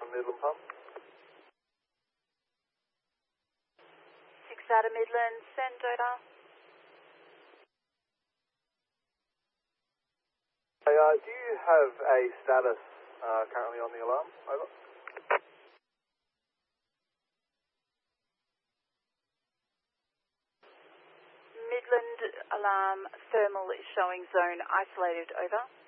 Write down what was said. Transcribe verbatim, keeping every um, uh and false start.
from Midland Pump. six out of Midland, send data. Hey, uh, do you have a status uh, currently on the alarm? Over. Midland alarm thermal is showing zone isolated, over.